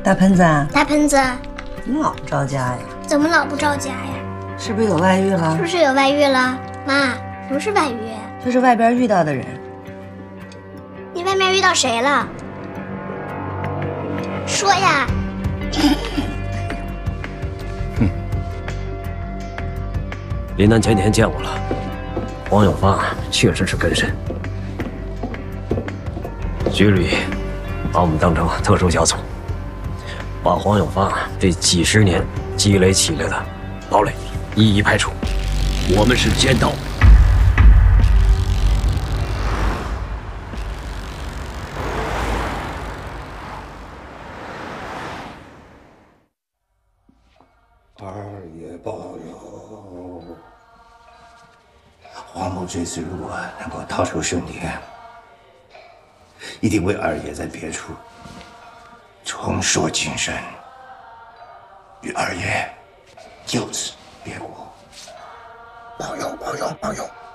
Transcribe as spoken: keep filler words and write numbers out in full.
大盆子啊， 大盆子， 你老不着家呀？ 怎么老不着家呀？ 是不是有外遇了？ 是不是有外遇了？妈，什么是外遇？ 就是外边遇到的人。 你外面遇到谁了？说呀！ 哼，林丹前天见我了，黄永发确实是根深。局里把我们当成特殊小组，把黄永发这几十年积累起来的堡垒一一排除。我们是尖刀。 二爷保佑！黄某这次如果能够逃出生天，一定为二爷在别处重塑精神，与二爷就此别过。保佑保佑保佑！